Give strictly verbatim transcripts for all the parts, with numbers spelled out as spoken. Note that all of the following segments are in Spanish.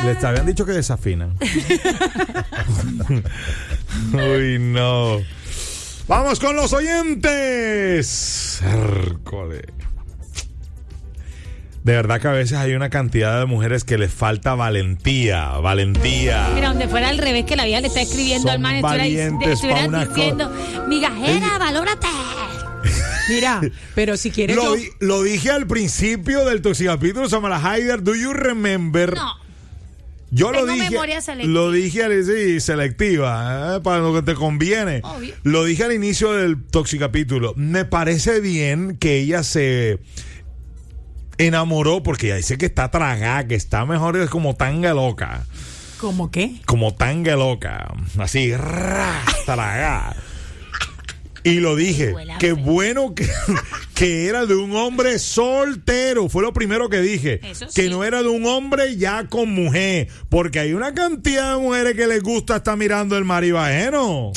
Les habían dicho que desafinan. Uy, no. Vamos con los oyentes. Hércole. De verdad que a veces hay una cantidad de mujeres que les falta valentía, valentía. Mira, donde fuera al revés, que la vida le está escribiendo Son al man, estuvieran diciendo, migajera, Ella... valórate. Mira, pero si quieres... Lo, yo... di, lo dije al principio del Toxicapítulo, Samara Haider, do you remember? No. Yo Tengo lo dije, memoria selectiva. lo dije al, sí, selectiva, eh, para lo que te conviene. Obvio. Lo dije al inicio del Toxicapítulo. Me parece bien que ella se enamoró, porque ella dice que está tragada, que está mejor, es como tanga loca. ¿Cómo qué? Como tanga loca. Así, tragada. Y lo dije, qué bueno que, que era de un hombre soltero. Fue lo primero que dije. Eso sí. Que no era de un hombre ya con mujer. Porque hay una cantidad de mujeres que les gusta estar mirando el marido ajeno.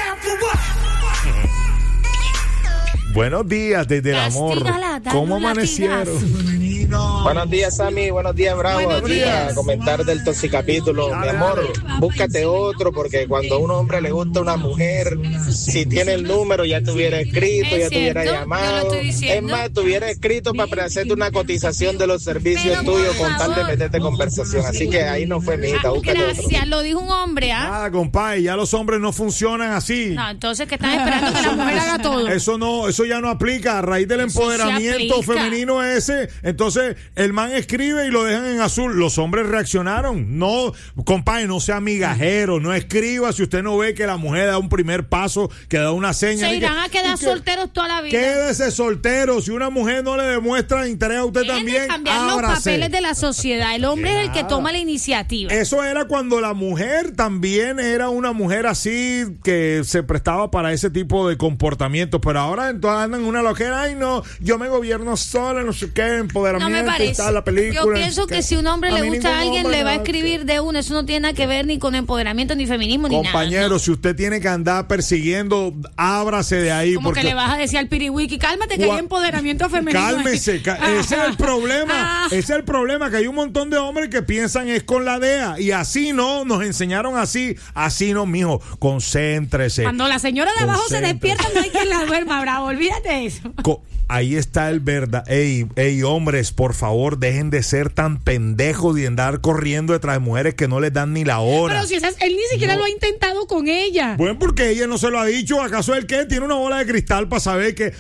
Buenos días desde el amor. ¿Cómo amanecieron? Buenos días, Sammy. Buenos días, Bravo. Buenos Aquí días. a comentar del Toxicapítulo. Mi amor, búscate otro, porque cuando a un hombre le gusta una mujer, si tiene el número, ya te hubiera escrito, Es ya te hubiera cierto, llamado. yo lo estoy Es diciendo. más, te hubiera escrito para hacerte una cotización de los servicios Pero, tuyos por con tal de favor. meterte en conversación. Así que ahí no fue, mijita. Ah, Búscate otro. gracias, lo dijo un hombre, ¿ah? Nada, compadre, ya los hombres no funcionan así. No, entonces que están esperando que la mujer haga todo. Eso no, eso ya no aplica. A raíz del Eso sí empoderamiento aplica. femenino ese, entonces el man escribe y lo dejan en azul. Los hombres reaccionaron. No, compadre, no sea migajero, no escriba si usted no ve que la mujer da un primer paso, que da una seña. Se y irán que- a quedar y que- solteros toda la vida. Quédese soltero. Si una mujer no le demuestra interés a usted Dejen también, de cambiar los ábrase. papeles de la sociedad. El hombre es el que toma la iniciativa. Eso era cuando la mujer también era una mujer así que se prestaba para ese tipo de comportamientos, pero ahora entonces andan una loquera, ay no, yo me gobierno sola, no sé qué, No empoderamiento me y parece. tal, la película. Yo pienso que si un hombre le mí gusta a ningún alguien, hombre le va a nada, escribir de una. Eso no tiene nada que ver ni con empoderamiento, ni feminismo, ni compañero, nada. si usted tiene que andar persiguiendo, ábrase de ahí. ¿No? Como porque que le vas a decir al piriwiki, cálmate que Gua- hay empoderamiento femenino. Cálmese, ca- ese es el problema, Ah. ese es el problema, que hay un montón de hombres que piensan es con la D E A, y así no, nos enseñaron así, así no, mijo, concéntrese. Cuando la señora de abajo se Concéntrese. despierta, no hay quien la duerma, Bravo. Olvídate de eso. Co- Ahí está el verdad. Ey, ey, hombres, por favor, dejen de ser tan pendejos y andar corriendo detrás de mujeres que no les dan ni la hora. Pero si esas, él ni siquiera lo ha intentado con ella. Bueno, porque ella no se lo ha dicho. ¿Acaso él qué? Tiene una bola de cristal para saber que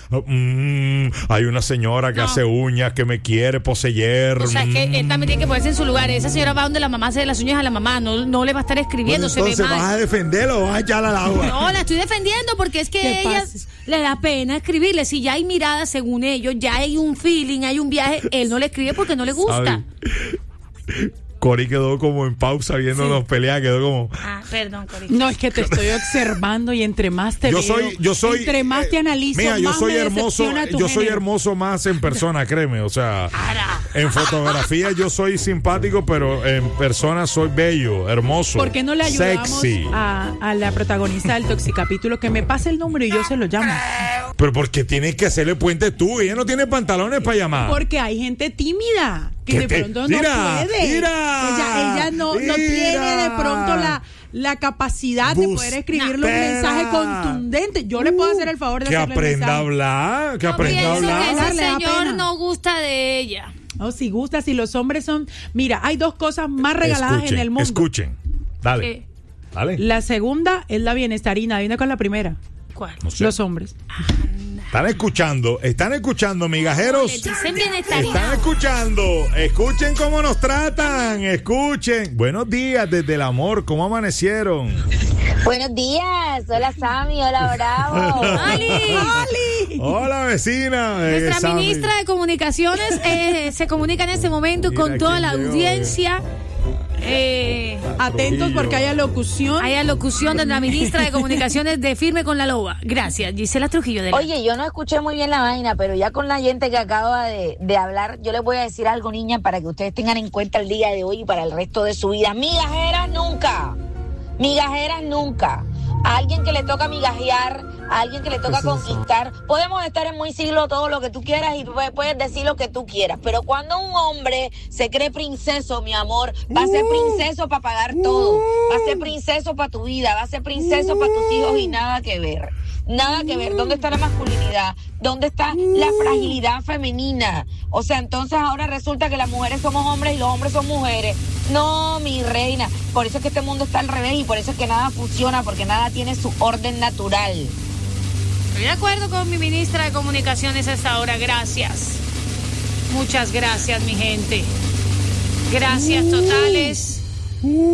mm, hay una señora que No. hace uñas, que me quiere poseer. O sea, es que mm. él también tiene que ponerse en su lugar. Esa señora va donde la mamá hace las uñas a la mamá. No, no le va a estar escribiendo. Bueno, se ve entonces, ¿vas mal. a defenderlo o vas a echarla al agua? No, la estoy defendiendo porque es que ¿Qué ella pasa? le da pena escribirle. Si ya hay mirada, según ellos, ya hay un feeling, hay un viaje, él no le escribe porque no le gusta. Ay. Cori quedó como en pausa viéndonos pelear, quedó como... Ah, perdón, Corita. No, es que te estoy observando y entre más te Yo veo, soy, yo soy, entre más eh, te analizo, mira, yo más soy me hermoso, decepciona tu yo soy género. hermoso más en persona, créeme, o sea, Ara. en fotografía yo soy simpático, pero en persona soy bello, hermoso, ¿Por qué no le ayudamos sexy. a, a la protagonista del Toxicapítulo que me pase el número y yo se lo llamo? Pero porque tienes que hacerle puente tú, ella no tiene pantalones para llamar. Porque hay gente tímida que ¿Qué de te- pronto mira, no puede. mira, ella ella no, no mira. tiene de pronto la, la capacidad de poder escribir los Bustera. mensajes contundentes. Yo le puedo hacer el favor de que hacerle el aprenda a mensaje. hablar, que Yo aprenda a pienso que hablar. ese Le da señor pena. no gusta de ella. Oh, si gusta, si los hombres son... Mira, hay dos cosas más regaladas Escuchen, en el mundo. escuchen, dale, ¿Qué? dale. La segunda es la bienestarina. Viene con la primera. ¿Cuál? No sé. Los hombres. Están escuchando, están escuchando, migajeros. Le dicen bienestarina. Están escuchando, escuchen cómo nos tratan, escuchen. Buenos días desde el amor, ¿cómo amanecieron? Buenos días, hola Sammy, hola Bravo. ¡Ali! ¡Ali! Hola vecina. eh, Nuestra Sammy. ministra de Comunicaciones eh, se comunica en este momento Mira con toda quién la llegó, audiencia. Eh, Atentos porque hay alocución. hay alocución de la ministra de Comunicaciones de Firme con la Loba. Gracias, Gisela Trujillo. De la... Oye, yo no escuché muy bien la vaina, pero ya con la gente que acaba de, de hablar, yo les voy a decir algo, niña, para que ustedes tengan en cuenta el día de hoy y para el resto de su vida. Migajeras nunca, migajeras nunca. A alguien que le toca migajear, a alguien que le toca conquistar. Podemos estar en muy siglo todo lo que tú quieras y puedes decir lo que tú quieras, pero cuando un hombre se cree princeso, mi amor, va a ser princeso para pagar todo, va a ser princeso para tu vida, va a ser princeso para tus hijos y nada que ver. Nada que ver. ¿Dónde está la masculinidad? ¿Dónde está la fragilidad femenina? O sea, entonces ahora resulta que las mujeres somos hombres y los hombres son mujeres. No, mi reina. Por eso es que este mundo está al revés y por eso es que nada funciona, porque nada tiene su orden natural. Estoy de acuerdo con mi ministra de Comunicaciones a esta hora. Gracias. Muchas gracias, mi gente. Gracias totales.